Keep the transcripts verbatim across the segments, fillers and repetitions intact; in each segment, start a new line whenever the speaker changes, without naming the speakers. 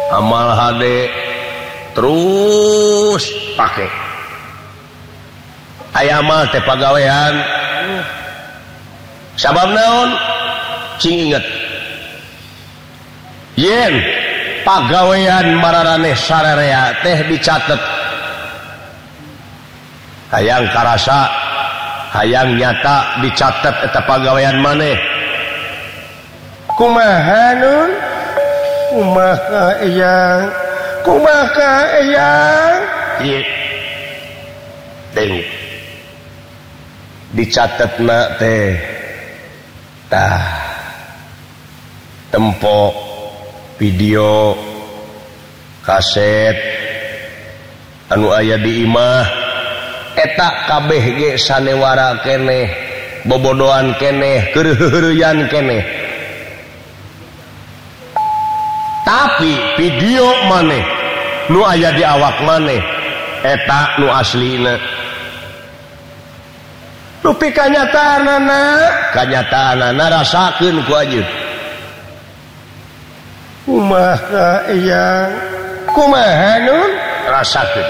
amal H D terus pakai aya amal teh pagawean sabab naon cing inget yen pagawean mararane sararea teh dicatet hayang karasa hayang nyata dicatet eta pagawean maneh
kumaha nun kumaha eyang kumaha eyang
ieu teh dicatetna teh tah tempo video kaset anu aya di imah eta kabeh ge sanewara keneh bobodohan keneh keureuyan keneh tapi video maneh nu aya di awak maneh eta nu aslina nu pikanyataanana kanyataanana rasakeun ku ajeun
kumaha eyang kumaha nun
rasakeun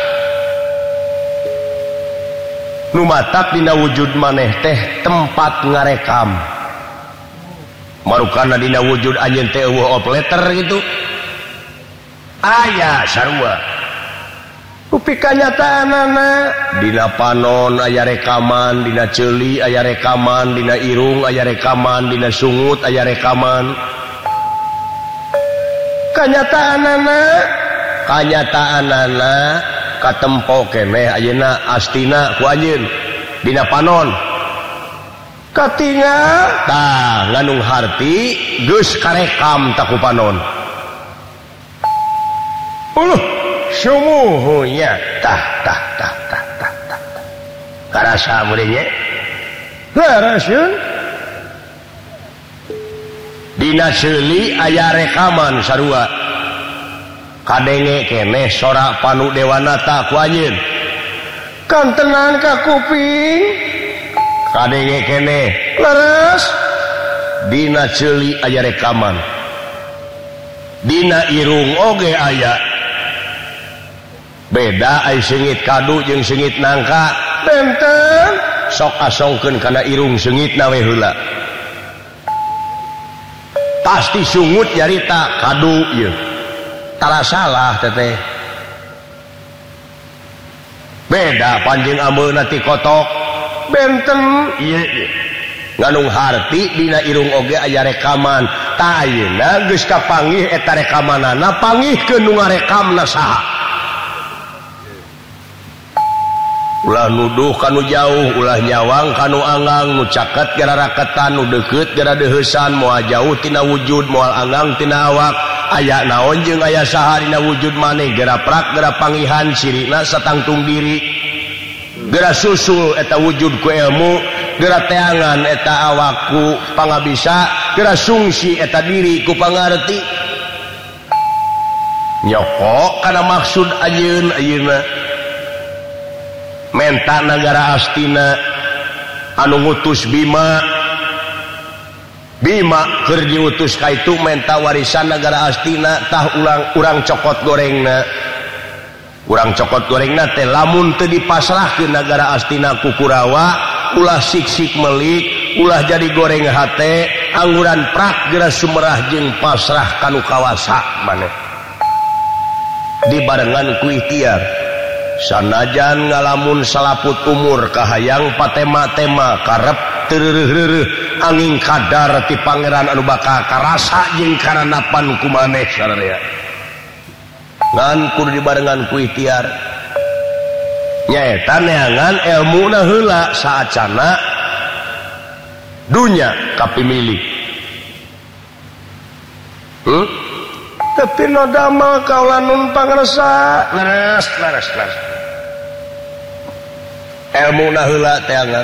nu matak dina wujud maneh teh tempat ngarekam marukana dina wujud anjeun teh eueuh opleter gitu aya sarua
upi kanyataanana
dina panon aya rekaman dina ceuli aya rekaman dina irung aya rekaman dina sungut aya rekaman
kanyataanana
kanyataanana katempo keneh ayeuna astina ku anjeun dina panon
katinga
tah nganung harti geus karekam ta ku panon
uluh sumuhunya
tah tah tah tah tah tah karasa meureun nya
laraseun
dina ceuli aya rekaman sarua kadenge keneh sorak Panu Dewanata ku anjeun
kantenan ka kuping
kadenge keneh
leres
dina ceuli aya rekaman dina irung oge aya beda ai seungit kadu jeung seungit nangka
benten
sok asongkeun kana irung seungitna we heula pasti sungut nyarita kadu ieu tara salah teteh beda panjing ambeuna ti kotok
benten
ieu nganung harti dina irung oge aya rekaman ta ayeuna geus kapanggih eta rekamanana panggihkeun nu ngarekamna saha ulah nuduh kanu jauh ulah nyawang kanu anggang nu caket gara raketan nu deukeut gara deuheusan moal jauh tina wujud moal anggang tina awak aya naon jeung aya saha dina wujud maneh gara prak gara panggihan sirina satangtung diri gara susul eta wujud ku ilmu gara teangan eta awakku pangabisa gara sungsi eta diri ku pangarti nyoko kana maksud ayeun ayeuna menta nagara Astina anu ngutus Bima Bima keur diutus ka itu menta warisan nagara Astina tah ulang urang cokot gorengna urang cokot gorengna teh lamun teu dipasrahkeun nagara Astina ku Kurawa ulah siksik melik ulah jadi goreng hate angguran prak geura sumerah jeung pasrah kanu kawasa maneh dibarengan ku ikhtiar sanajan ngalamun salaput umur kahayang patema-tema karep tereureureuh angin kadar ti pangeran anu bakal karasa jeung karanapan ku maneh sararea ngan kudu dibarengan ku ikhtiar nyaeta neangan elmuna heula saacana dunya kapimilih hmm?
tapi no damel kaulah nun pangresa
leres leres leres elmuna heula teangan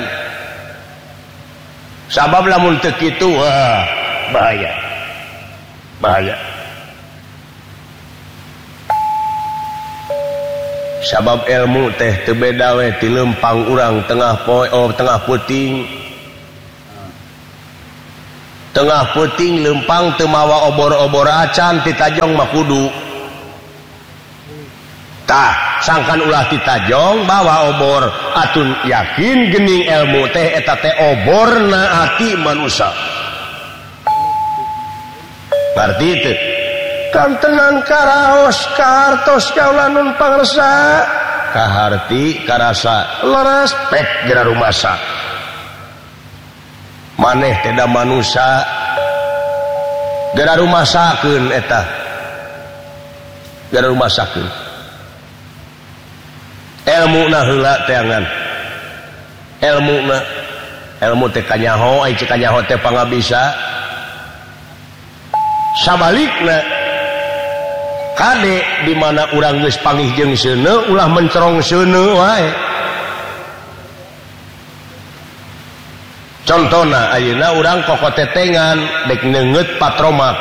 sabab lamun teu kitu wah bahaya bahaya sabab ilmu teh teu beda we ti leumpang urang tengah poe oh tengah peuting tengah peuting leumpang teu mawa obor-obor acan ti tajong mah kudu tah sangkan ulah ditajong bawa obor atun yakin gening ilmu teh eta teh oborna hati manusia ngerti itu
kantenan karaos kartos kaulanun pangresa
kaharti karasa
leres
pek jera rumasa maneh teda manusia gara rumasakeun eta gara rumasakeun ilmuna heula teangan ilmuna ilmu teh kanyaho ai cek kanyaho teh pangabisa sabalikna kade di mana urang geus panggih jeung seuneu ulah mencerong seuneu wae contohna ayeuna urang kokotetengan dek neungeut patromak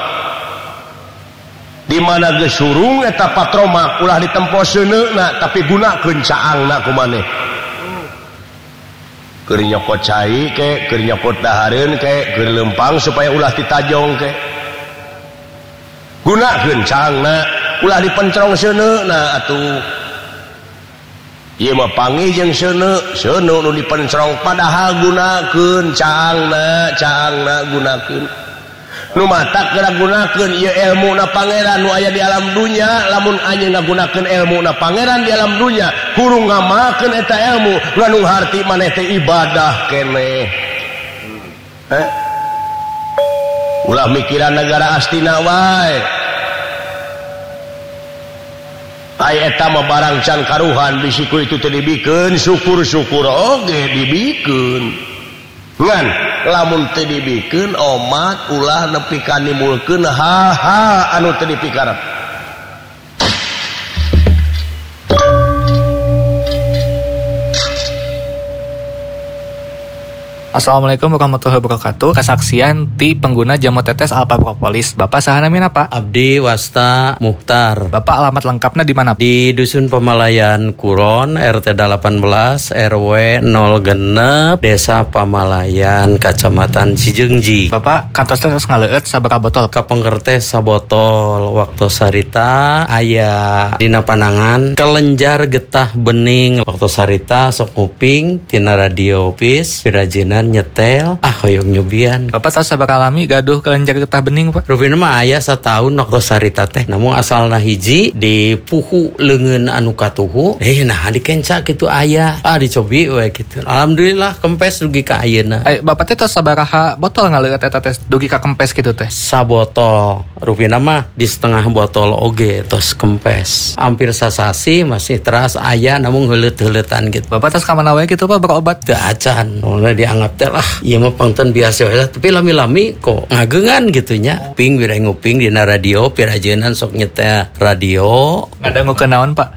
di mana geus surung eta patromak ulah ditempo seuneuna tapi gunakeun caangna kumaneh keur nyokot cai ke keur nyokot dahareun ke keur lempang supaya ulah ditajong ke gunakeun caangna ulah dipencerong seuneuna atuh ieu mah panggih jeung seuneu seuneu nu dipencerong padahal gunakeun caangna caangna gunakeun nu matak geura gunakeun ieu ilmuna pangeran nu aya di alam dunya lamun anjeun ngagunakeun ilmuna pangeran di alam dunya kudu ngamalkeun eta ilmu nganu harti maneh teh ibadah keneh eh ulah mikiran negara astina wae ai eta mah barang can karuhan bisi ku itu teh dibikeun syukur-syukur oge dibikeun ngan lamun teu dibikeun omat ulah nepi ka nimulkeun hal-hal anu teu dipikarep
Assalamualaikum warahmatullahi wabarakatuh. Kesaksian ti pengguna jamu tetes Alpha Propolis. Bapak saha namina Pak?
Abdi Wasta Muhtar.
Bapak alamat lengkapnya di mana?
Di Dusun Pamalayan Kuron, R T delapan belas, R W nol genep, Desa Pamalayan, Kacamatan Cijeungji.
Bapak kantos terus ngaleueut sabaraha botol?
Kapengker teh sabotol. Waktu sarita aya dina panangan kelenjar getah bening. Waktu sarita sok nguping tina radio pis pirajinan nyetel ah hoyong nyubian.
Bapak tahu sabaraha lami gaduh kelenjar getah bening Pak?
Rupina mah aya satahun waktu sarita teh namun asalna hiji di puhu leungeun anu katuhu eh nah dikenca kitu aya ah dicobi we kitu alhamdulillah kempes dugi ka ayeuna.
Eh Bapak teh tos sabaraha botol ngaleueut eta teh dugi ka kempes kitu teh?
Sabotol. Rupina mah di setengah botol oge tos kempes. Hampir sasasi masih teras aya namun heuleut-heuleutan gitu.
Bapak tos ka mana wae kitu Pak berobat?
Teu acan. Mulai dianggap teh lah ieu mah pangten biasa we tapi lami-lami kok ngageungan gitu nya. Ping bira nguping dina radio pirajeunnan sok nyetel radio.
Ngadangukeun naon Pak?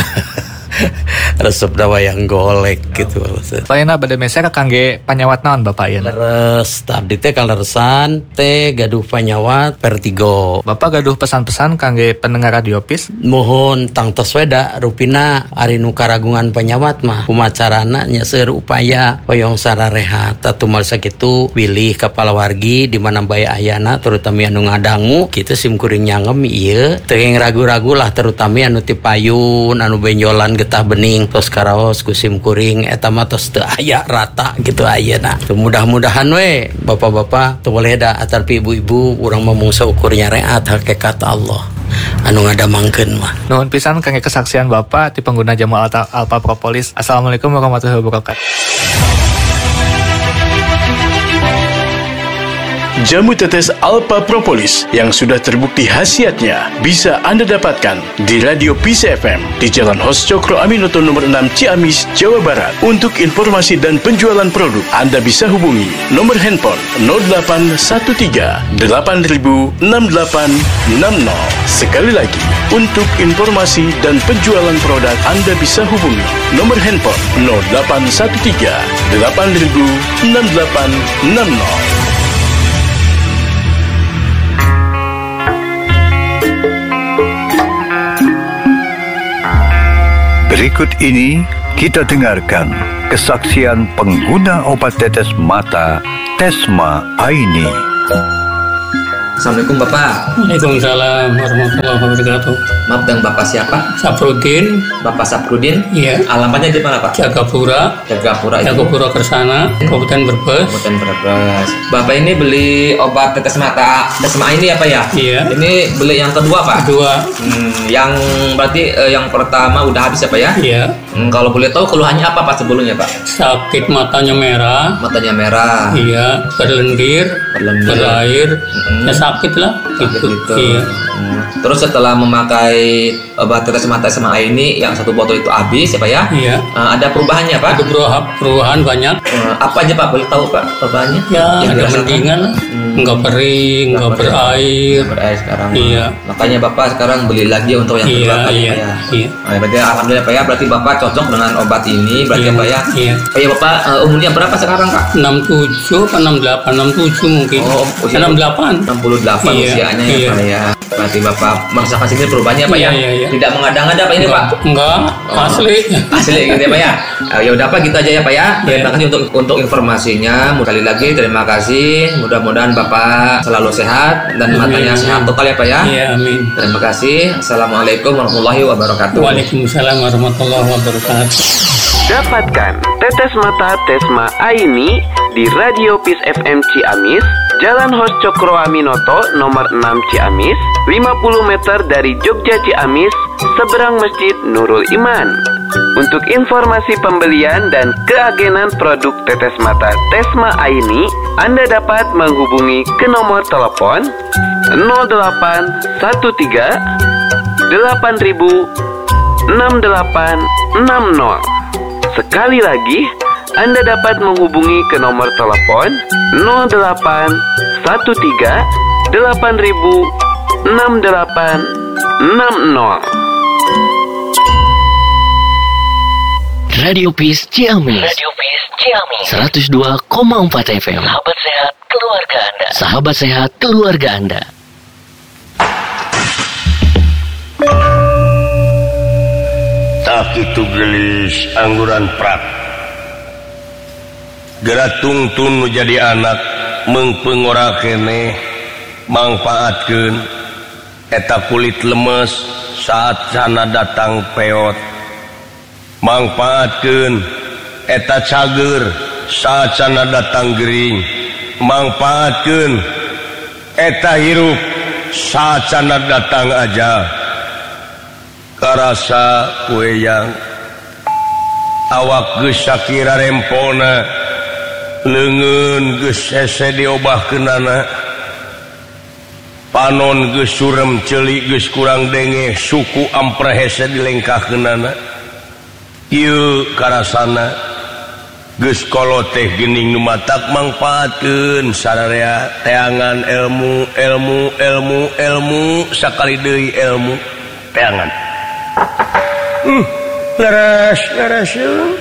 Resep dawayang golek gitu.
Lainna bade meser kangge panyawat naon Bapak ieu?
Leres, abdi teh kaleresan teh gaduh panyawat Vertigo.
Bapak gaduh pesan-pesan kangge pendengar radio pis?
Mohon tangtos weda rupina ari nu karagungan panyawat mah kumacarana nya seueur upaya hoyong sararehat tatumal sakitu pilih kepala wargi di mana bae ayana terutama anu ngadangu kitu sim kuring nyangem ieu teu ragu-ragu lah terutama anu ti payun anu benjolan getah bening tos karaos ku sim kuring eta mah tos teu aya rata gitu ayeuna. Mudah-mudahan we bapak-bapak teu boleh da atarpi ibu-ibu urang mah mung saukur nyareat hakikat Allah anu ngadamangkeun mah.
Nuhun pisan kangge kesaksian Bapak ti pengguna jamu Alpha, Alpha Propolis. Assalamualaikum warahmatullahi wabarakatuh.
Jamu tetes Alpha Propolis yang sudah terbukti khasiatnya bisa Anda dapatkan di Radio Peace F M di Jalan Hos Cokro Aminoto nomor enam Ciamis, Jawa Barat. Untuk informasi dan penjualan produk Anda bisa hubungi nomor handphone nol delapan satu tiga delapan nol enam delapan enam nol. Sekali lagi, untuk informasi dan penjualan produk Anda bisa hubungi nomor handphone nol delapan satu tiga delapan nol enam delapan enam nol.
Berikut ini kita dengarkan kesaksian pengguna obat tetes mata Tesma Aini.
Assalamualaikum Bapak.
Waalaikumsalam warahmatullahi wabarakatuh.
Maaf, dengan Bapak siapa?
Saprudin.
Bapak Saprudin?
Iya.
Alamatnya di mana Pak?
Jagapura.
Jagapura itu.
Jagapura Kersana, Kabupaten Brebes.
Kabupaten Brebes. Bapak ini beli obat tetes mata Desma ini apa ya?
Iya.
Ini beli yang kedua Pak?
Kedua.
Hmm, yang berarti eh, yang pertama udah habis ya Pak ya?
Iya.
Hmm, kalau boleh tahu keluhannya apa Pak sebelumnya Pak?
Sakit matanya merah.
Matanya merah.
Iya. Berlendir.
Berlendir.
Berair.
Mm-hmm.
Ya sakit lah. Gitu.
gitu.
Iya.
Hmm. Terus setelah memakai obat tetes mata S M A ini yang satu botol itu habis ya Pak ya?
Iya.
Uh, ada perubahannya Pak?
Ada perubahan, perubahan banyak.
Uh, apa aja Pak? Boleh tahu Pak perubahannya?
Ya,
yang
ada
dirasakan?
mendingan lah.
Hmm.
Enggak kering, enggak berair.
Berair sekarang.
Iya.
Makanya Bapak sekarang beli lagi untuk yang kedua
Iya,
Pak,
iya,
ya?
iya.
Nah, berarti alhamdulillah Pak ya. Berarti Bapak cocok dengan obat ini berarti
Iya,
Pak ya?
iya.
Oh iya Bapak, uh, umurnya berapa sekarang Pak?
enam puluh tujuh atau enam puluh delapan? enam puluh tujuh mungkin.
Oh, usia
enam puluh delapan.
enam puluh delapan
Iya,
usianya
iya.
ya Pak ya. Berarti Bapak merasakan sendiri perubahannya Pak
Iya,
ya?
iya, iya.
Tidak mengada-ngada Pak ini
Enggak,
Pak?
enggak,
Oh.
asli.
Asli gitu ya Pak ya. Uh, ya udah Pak gitu aja ya Pak ya. Terima kasih untuk untuk informasinya. Sekali lagi terima kasih. Mudah-mudahan Bapak selalu sehat dan
Amin,
matanya
amin.
sehat total ya Pak ya.
Iya, amin.
Terima kasih. Assalamualaikum warahmatullahi wabarakatuh.
Waalaikumsalam warahmatullahi wabarakatuh.
Dapatkan tetes mata Tesma Aini di Radio Peace F M Ciamis, Jalan Hos Cokro Aminoto nomor enam Ciamis, lima puluh meter dari Jogja Ciamis, seberang Masjid Nurul Iman. Untuk informasi pembelian dan keagenan produk tetes mata Tesma Aini, Anda dapat menghubungi ke nomor telepon nol delapan satu tiga delapan ribu enam delapan enam nol. Sekali lagi, Anda dapat menghubungi ke nomor telepon nol delapan satu tiga delapan ribu enam delapan enam nol.
Radio Peace Ciamis. Radio Peace Ciamis. seratus dua koma empat F M. Sahabat sehat keluarga Anda. Sahabat sehat keluarga Anda.
Tak itu gelis angguran prak. Gerak tungtun jadi anak mengpengora kene manfaatkeun eta kulit lemes saat sana datang peot. Manfaatkeun eta cager saat sana datang gering. Manfaatkeun eta hirup saat sana datang aja. Karasa kue yang awak geus sakira rempona leungeun geus hese diobahkeunana panon geus surem ceuli geus kurang denge suku ampra hese dilengkahkeunana ieu karasana geus koloteh geuning nu matak mangpaatkeun sararea teangan ilmu ilmu ilmu ilmu sakali deui ilmu teangan. Hmm, leres, leres yun.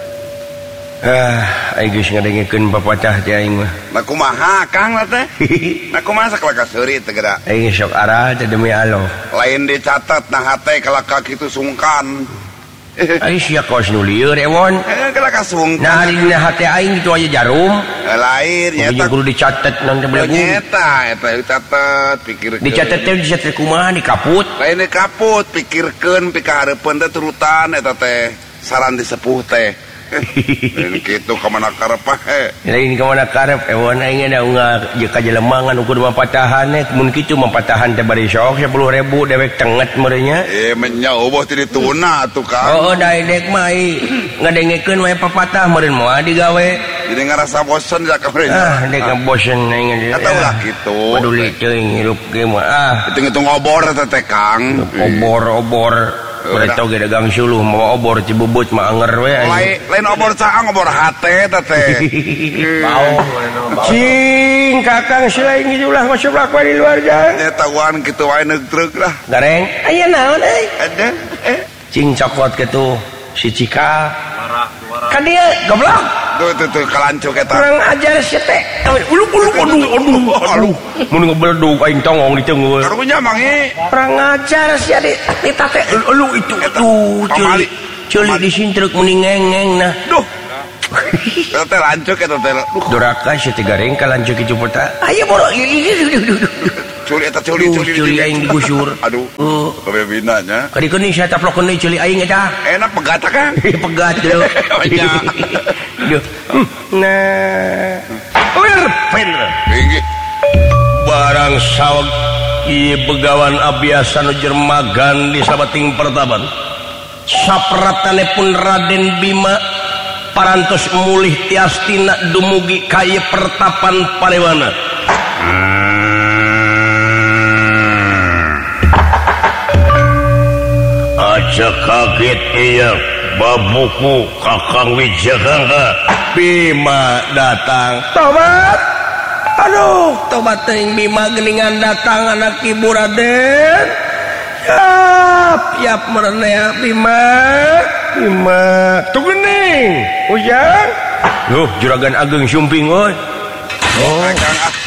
Ah, aing geus ngadengkeun papacah teh aing mah.
Nah kumaha Kang lah teh? Nah kumaha sakalaka seuri teh geura?
Aing sok arah teh demi Allah.
Lain dicatat nah hate kalaka kitu sungkan.
Aing sia kos nu lieur ewon.
Eh kalaka sungkan.
Nah dina hate aing kitu aya jarum.
Lain
nyata kudu dicatet nang teh belagu.
Nyata eta dicatet pikirkeun.
Dicatet teh dicatet kumaha di kaput.
Lain di kaput pikirkeun pika hareupeun teh turutan eta teh saran disepuh teh. Dan gitu kemana karep he.
Lain kemana karep ewon aing da unggah jeung ka jelemangan ukur mapatahan teh mun kitu mapatahan teh bari sok sepuluh ribu dewek cenget meureunnya.
Eh menya eueuh ti dituna atuh Kang.
Oh daek mah ai ngadengekeun wae papatah meureun moal digawe.
Jadi ngarasa bosen da kamari.
Ah dek bosen aing.
Eta ulah kitu.
Peduli teuing hirup ge mah ah.
Hitung-hitung obor eta teh Kang.
Obor-obor. Mereka ge dagang suluh mau obor Cibubut mah anger we.
Lain lain obor caang obor hate teh teh.
Bau. Cing kakang selain gitu lah masuk lakwa di luar jalan.
Ya tahuan gitu wae neugtreuk lah.
Gareng. Aya naon euy?
Ada eh.
Cing cokot kitu si Cika. Kan dia goblok.
Tuh tuh tuh kalancuk eta.
Kurang ajar si teh. Ulu ulu aduh aduh aduh. Mun ngebledug aing tongong diceungeul.
Karunya mangi.
Kurang ajar si adi eta teh. Ulu itu tuh ceuli. Ceuli disintruk muni ngeng-ngeng nah.
Duh. Tete lancuk ya tete.
Duraka si tiga ring kalancuk itu peta. Ayo boro.
Culi eta culi culi
culi aing digusur.
Aduh. Oh. Kebebinanya.
Kadi keuni saya taplokeun deui culi aing eta.
Enak pegat kan?
Pegat deu. Nah. Lir bener.
Tinggi.
Barang saweg ieu begawan abiasa nu jermagan di sabating pertaban. Sapratanepun Raden Bima parantos mulih tiastina dumugi ka ieu pertapan Parewana. Aja kaget iya babuku Kakang Wijaya Bima datang. Tobat. Aduh, tobat teuing Bima geuningan datang anak ibu Raden. Yap, yap merenea Bima. Bima. Tuh geuning. Ujang. Loh, juragan Ageng Sumping euy.
Oh, Kang